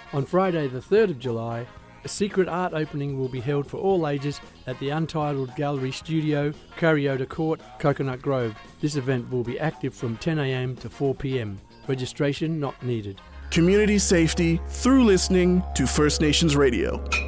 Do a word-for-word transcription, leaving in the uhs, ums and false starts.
On Friday the third of July, a secret art opening will be held for all ages at the Untitled Gallery Studio, Cariota Court, Coconut Grove. This event will be active from ten a.m. to four p.m. Registration not needed. Community safety through listening to First Nations Radio.